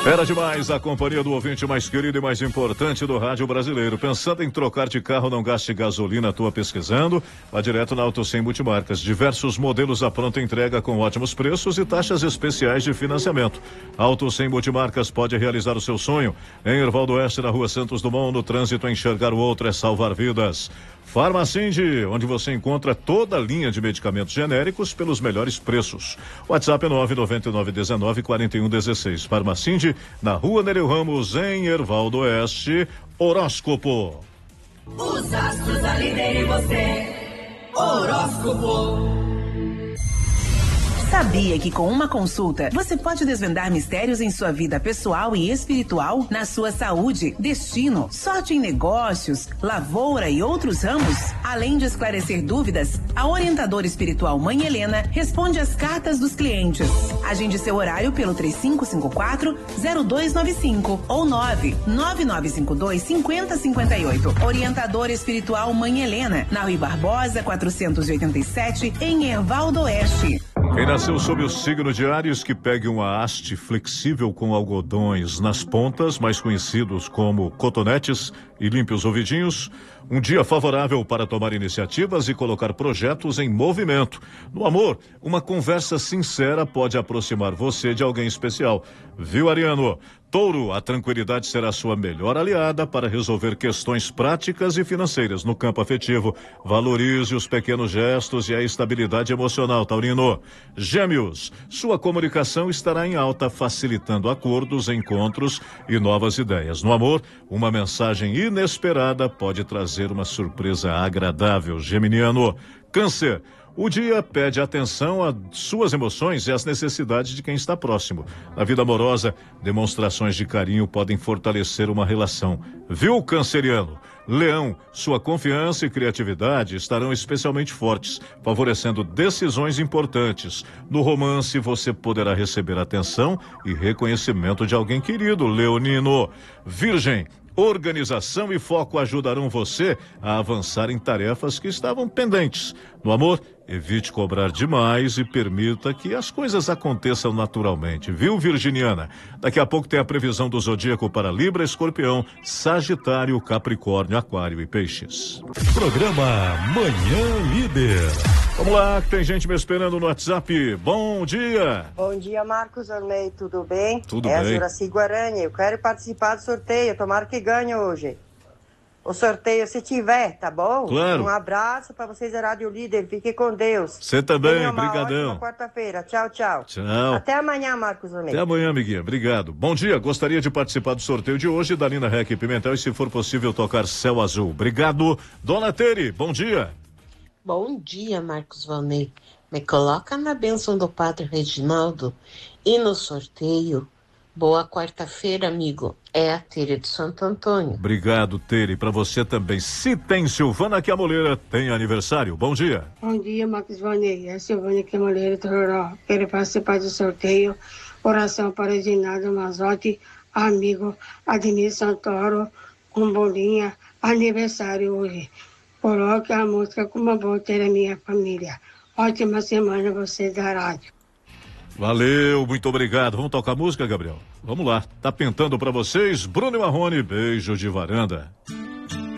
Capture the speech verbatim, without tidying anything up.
Era demais a companhia do ouvinte mais querido e mais importante do rádio brasileiro. Pensando em trocar de carro, não gaste gasolina à toa pesquisando? Vá direto na Auto cem Multimarcas. Diversos modelos à pronta entrega com ótimos preços e taxas especiais de financiamento. Auto cem Multimarcas pode realizar o seu sonho. Em Erval do Oeste, na Rua Santos Dumont, no trânsito, enxergar o outro é salvar vidas. Farmacinde, onde você encontra toda a linha de medicamentos genéricos pelos melhores preços. WhatsApp é nove nove nove um nove quatro um um seis. Farmacinde, na Rua Nereu Ramos, em Erval do Oeste. Horóscopo. Os astros alinham em você. Horóscopo. Sabia que com uma consulta você pode desvendar mistérios em sua vida pessoal e espiritual, na sua saúde, destino, sorte em negócios, lavoura e outros ramos? Além de esclarecer dúvidas, a orientadora espiritual Mãe Helena responde às cartas dos clientes. Agende seu horário pelo três cinco cinco quatro, zero dois nove cinco ou nove nove nove cinco dois, cinco zero cinco oito. Orientadora espiritual Mãe Helena, na Rui Barbosa, quatrocentos e oitenta e sete, em Erval do Oeste. Quem nasceu sob o signo de Áries, que pegue uma haste flexível com algodões nas pontas, mais conhecidos como cotonetes, e limpe os ouvidinhos. Um dia favorável para tomar iniciativas e colocar projetos em movimento. No amor, uma conversa sincera pode aproximar você de alguém especial. Viu, Ariano? Touro, a tranquilidade será sua melhor aliada para resolver questões práticas e financeiras. No campo afetivo, valorize os pequenos gestos e a estabilidade emocional, Taurino. Gêmeos, sua comunicação estará em alta, facilitando acordos, encontros e novas ideias. No amor, uma mensagem inesperada pode trazer uma surpresa agradável. Geminiano. Câncer, o dia pede atenção às suas emoções e às necessidades de quem está próximo. Na vida amorosa, demonstrações de carinho podem fortalecer uma relação. Viu, canceriano? Leão, sua confiança e criatividade estarão especialmente fortes, favorecendo decisões importantes. No romance, você poderá receber atenção e reconhecimento de alguém querido, leonino. Virgem, organização e foco ajudarão você a avançar em tarefas que estavam pendentes. No amor, evite cobrar demais e permita que as coisas aconteçam naturalmente, viu, Virginiana? Daqui a pouco tem a previsão do zodíaco para Libra, Escorpião, Sagitário, Capricórnio, Aquário e Peixes. Programa Manhã Líder. Vamos lá, que tem gente me esperando no WhatsApp. Bom dia. Bom dia, Marcos Ormei, tudo bem? Tudo é bem. É a Juraci Guarani, eu quero participar do sorteio, tomara que ganhe hoje. O sorteio, se tiver, tá bom? Claro. Um abraço para vocês, Rádio Líder, fique com Deus. Você também, Tenha uma brigadão. ótima quarta-feira, tchau, tchau. Tchau. Até amanhã, Marcos Ormei. Até amanhã, amiguinha. Obrigado. Bom dia. Gostaria de participar do sorteio de hoje da Nina Rec Pimentel e, se for possível, tocar Céu Azul. Obrigado. Dona Tere, bom dia. Bom dia, Marcos Valnei. Me coloca na bênção do Padre Reginaldo e no sorteio. Boa quarta-feira, amigo. É a Tere de Santo Antônio. Obrigado, Tere. Para você também. Se tem Silvana Quiamoleira, tem aniversário. Bom dia. Bom dia, Marcos Valnei. É a Silvana Quiamoleira, Tororó. Quero participar do sorteio. Oração para Reginaldo Mazotti, amigo Ademir Santoro, com bolinha, aniversário hoje. Coloque a música Como Bom Ter a Minha Família. Ótima semana você da rádio. Valeu, muito obrigado. Vamos tocar música, Gabriel? Vamos lá. Tá pintando para vocês, Bruno e Marrone, beijo de varanda.